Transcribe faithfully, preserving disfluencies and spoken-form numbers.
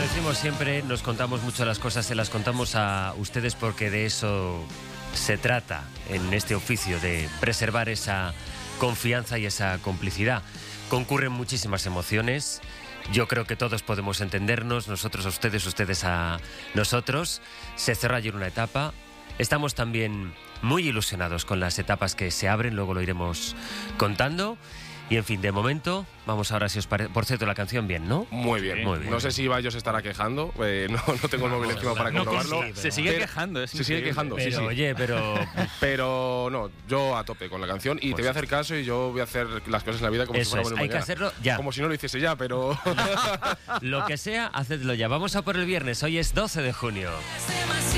decimos siempre, nos contamos mucho las cosas, se las contamos a ustedes porque de eso se trata en este oficio, de preservar esa confianza y esa complicidad. Concurren muchísimas emociones. Yo creo que todos podemos entendernos, nosotros a ustedes, ustedes a nosotros. Se cerró ayer una etapa. Estamos también muy ilusionados con las etapas que se abren, luego lo iremos contando. Y en fin, de momento, vamos ahora si os parece. Por cierto, la canción bien, ¿no? Muy bien. Muy bien. No sé si Ibai se estará quejando, eh, no, no tengo el móvil encima para no, comprobarlo. sí, se sigue pero, quejando, es Se sigue increíble. quejando, Pero, sí, sí. oye, pero... Pero no, yo a tope con la canción y Pues te voy a hacer caso y yo voy a hacer las cosas en la vida como Eso si fuera es, bueno hay que mañana. hacerlo ya. Como si no lo hiciese ya, pero... Lo que sea, hacedlo ya. Vamos a por el viernes. Hoy es doce de junio.